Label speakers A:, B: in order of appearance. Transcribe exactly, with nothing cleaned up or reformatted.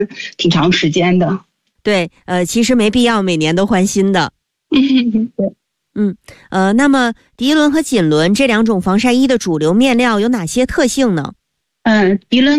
A: 挺长时间的。
B: 对，呃，其实没必要每年都换新的。
A: 对。
B: 嗯，呃，那么涤纶和锦纶这两种防晒衣的主流面料有哪些特性呢？
A: 嗯，涤纶